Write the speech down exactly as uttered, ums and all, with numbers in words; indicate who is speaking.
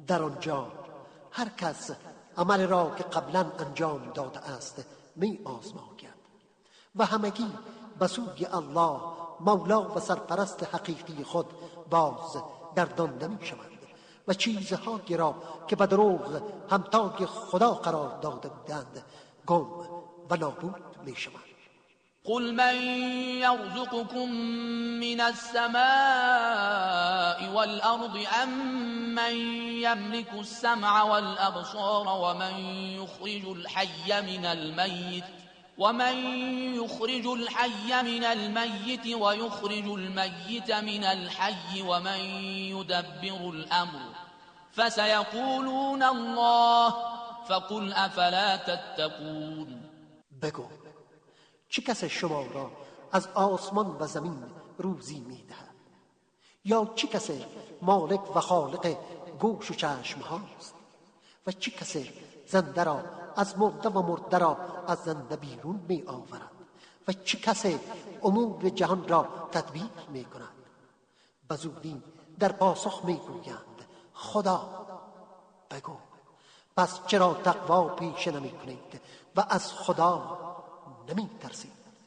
Speaker 1: در آنجا هر کس عمل را که قبلا انجام داده است می آزماید و همگی به سوی الله مولا و سرپرست حقیقی خود باز گردانده می شوند و چیزهایی را که به دروغ همتای خدا قرار داده بودند گم و نابود می شوند.
Speaker 2: قل من يرزقكم من السماء والأرض أم من يملك السمع والأبصار ومن يخرج الحي من الميت ومن يخرج الحي من الميت ويخرج الميت من الحي ومن يدبر الأمر فسيقولون الله فقل أفلا تتقون.
Speaker 1: بگو چه کس شما را از آسمان و زمین روزی می دهد؟ یا چه کس مالک و خالق گوش و چشم هاست؟ و چه کس زنده را از مرده و مرده را از زنده بیرون می آورد؟ و چه کس امور جهان را تدبیر می کند؟ به زودی در پاسخ می گویند خدا. بگو پس چرا تقوا پیشه نمی کنید و از خدا نمی ترسید؟